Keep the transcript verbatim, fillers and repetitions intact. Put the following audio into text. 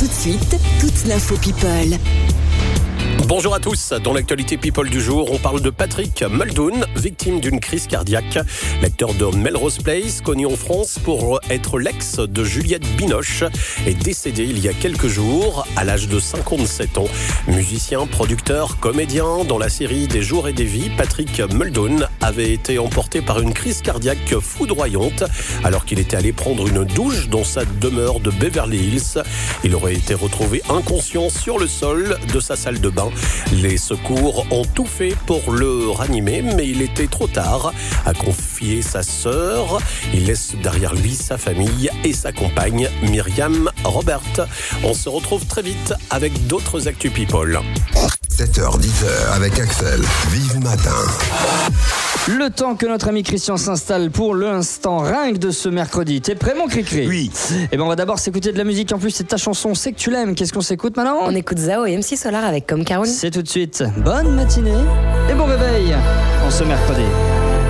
Tout de suite, toute l'info People. Bonjour à tous, dans l'actualité People du jour, on parle de Patrick Muldoon, victime d'une crise cardiaque. L'acteur de Melrose Place, connu en France pour être l'ex de Juliette Binoche, est décédé il y a quelques jours, à l'âge de cinquante-sept ans. Musicien, producteur, comédien, dans la série Des jours et des vies, Patrick Muldoon avait été emporté par une crise cardiaque foudroyante alors qu'il était allé prendre une douche dans sa demeure de Beverly Hills. Il aurait été retrouvé inconscient sur le sol de sa salle de bain. Les secours ont tout fait pour le ranimer, mais il était trop tard, a confié sa sœur. Il laisse derrière lui sa famille et sa compagne, Myriam Robert. On se retrouve très vite avec d'autres Actu People. sept heures dix avec Axel. Vive matin. Le temps que notre ami Christian s'installe pour l'instant ringue de ce mercredi. T'es prêt, mon Cricri ? Oui. Eh ben, on va d'abord s'écouter de la musique. En plus, c'est ta chanson, c'est que tu l'aimes. Qu'est-ce qu'on s'écoute maintenant ? On écoute Zao et M C Solar avec Comme Caroline. C'est tout de suite. Bonne matinée et bon réveil en ce mercredi.